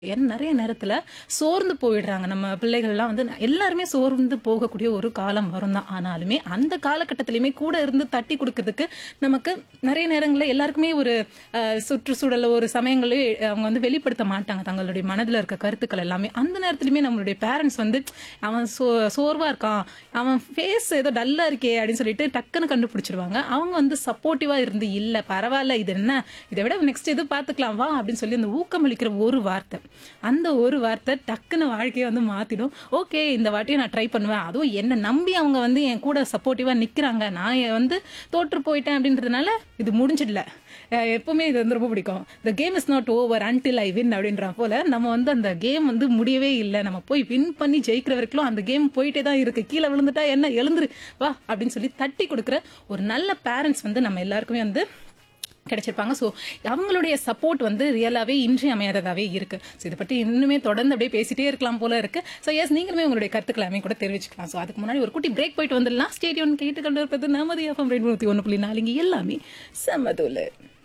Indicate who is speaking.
Speaker 1: ஏன்னா நிறைய நேரத்துல சோர்ந்து போயிடுறாங்க. நம்ம பிள்ளைகள்லாம் வந்து எல்லாருமே சோர்ந்து போகக்கூடிய ஒரு காலம் வரும் தான். ஆனாலுமே அந்த காலகட்டத்திலயுமே கூட இருந்து தட்டி குடுக்கறதுக்கு நமக்கு நிறைய நேரங்கள்ல எல்லாருக்குமே ஒரு சுற்றுச்சூழல்ல ஒரு சமயங்களே அவங்க வந்து வெளிப்படுத்த மாட்டாங்க தங்களுடைய மனதுல இருக்க கருத்துக்கள் எல்லாமே. அந்த நேரத்திலயுமே நம்மளுடைய பேரண்ட்ஸ் வந்து அவன் சோர்வா இருக்கான், அவன் ஃபேஸ் ஏதோ டல்லா இருக்கே அப்படின்னு சொல்லிட்டு டக்குன்னு கண்டுபிடிச்சிருவாங்க. அவங்க வந்து சப்போர்ட்டிவா இருந்து இல்ல பரவாயில்ல இது என்ன, இதை விட நெக்ஸ்ட் இது பாத்துக்கலாம் வா அப்படின்னு சொல்லி அந்த ஊக்கமளிக்கிற ஒரு வார்த்தை, அந்த ஒரு வார்த்தை டக்குன்னு வாழ்க்கையை வந்து மாத்திடும். ஓகே இந்த வாட்டியும் நான் ட்ரை பண்ணுவேன், அதுவும் என்ன நம்பி அவங்க வந்து என் கூட சப்போர்ட்டிவா நிக்கிறாங்க, நான் வந்து தோற்று போயிட்டேன் அப்படின்றதுனால இது முடிஞ்சிடல. எப்பவுமே இது வந்து ரொம்ப பிடிக்கும். The game is not over until I win அப்படின்ற போல நம்ம வந்து அந்த கேம் வந்து முடியவே இல்லை, நம்ம போய் வின் பண்ணி ஜெயிக்கிற வரைக்கும் அந்த கேம் போயிட்டே தான் இருக்கு. கீழே விழுந்துட்டா என்ன, எழுந்துரு வா அப்படின்னு சொல்லி தட்டி கொடுக்குற ஒரு நல்ல பேரண்ட்ஸ் வந்து நம்ம எல்லாருக்குமே வந்து கிடைச்சிருப்பாங்க. ஸோ அவங்களுடைய சப்போர்ட் வந்து ரியலாவே இன்றியமையாததாவே இருக்கு. ஸோ இதை பற்றி இன்னுமே தொடர்ந்து அப்படியே பேசிட்டே இருக்கலாம் போல இருக்கு. ஸோ எஸ் நீங்களுமே உங்களுடைய கருத்துக்களை கூட தெரிவிச்சுக்கலாம். ஸோ அதுக்கு முன்னாடி ஒரு குட்டி பிரேக் போயிட்டு வந்துடலாம். ஸ்டேடியம் கேட்டுக்கொண்டு இருப்பது நமது எஃப்எம் 101.4 எல்லாமே செம்மதூல.